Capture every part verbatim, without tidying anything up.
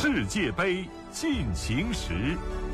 世界杯进行时。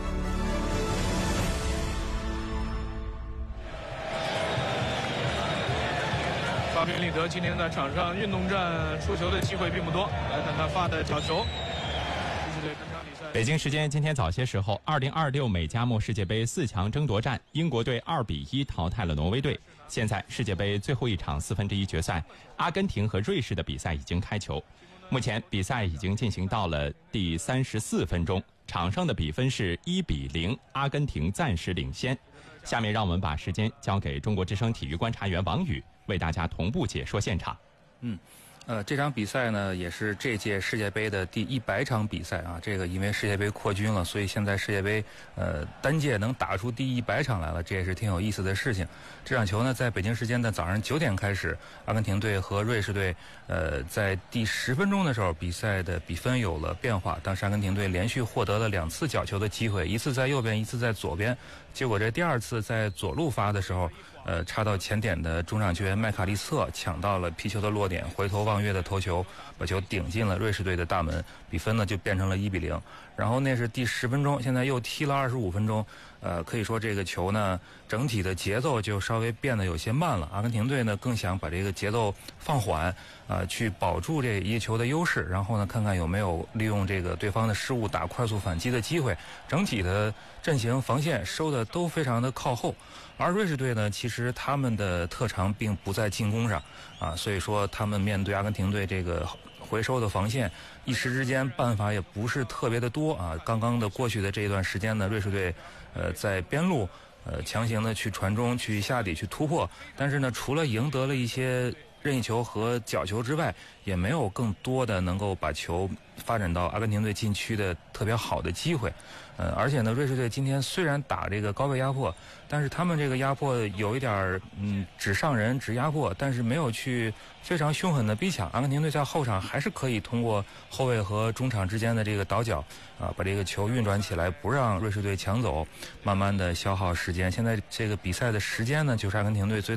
法比里德今天在场上运动战出球的机会并不多，来看他发的角球。 北京时间今天早些时候，二零二六美加墨世界杯四强争夺战，英国队二比一淘汰了挪威队。现在世界杯最后一场四分之一决赛，阿根廷和瑞士的比赛已经开球。目前比赛已经进行到了第三十四分钟，场上的比分是一比零，阿根廷暂时领先。下面让我们把时间交给中国之声体育观察员王宇，为大家同步解说现场。 嗯。呃，这场比赛呢，也是这届世界杯的第一百场比赛啊。这个因为世界杯扩军了，所以现在世界杯呃单届能打出第一百场来了，这也是挺有意思的事情。这场球呢，在北京时间的早上九点开始，阿根廷队和瑞士队，呃，在第十分钟的时候，比赛的比分有了变化。当时阿根廷队连续获得了两次角球的机会，一次在右边，一次在左边。结果这第二次在左路发的时候，呃，插到前点的中场球员麦卡利斯特抢到了皮球的落点，回头望月的头球把球顶进了瑞士队的大门，比分呢就变成了一比零。然后那是第十分钟，现在又踢了二十五分钟，呃，可以说这个球呢整体的节奏就稍微变得有些慢了。阿根廷队呢更想把这个节奏放缓，啊、呃，去保住这一球的优势，然后呢看看有没有利用这个对方的失误打快速反击的机会。整体的阵型防线收的都非常的靠后。而瑞士队呢，其实他们的特长并不在进攻上啊，所以说他们面对阿根廷队这个回收的防线，一时之间办法也不是特别的多啊。刚刚的过去的这一段时间呢，瑞士队呃在边路呃强行的去传中、去下底、去突破，但是呢，除了赢得了一些任意球和角球之外，也没有更多的能够把球发展到阿根廷队禁区的特别好的机会。呃，而且呢，瑞士队今天虽然打这个高位压迫，但是他们这个压迫有一点嗯只上人只压迫，但是没有去非常凶狠的逼抢。阿根廷队在后场还是可以通过后卫和中场之间的这个倒脚啊，把这个球运转起来，不让瑞士队抢走，慢慢的消耗时间。现在这个比赛的时间呢，就是阿根廷队最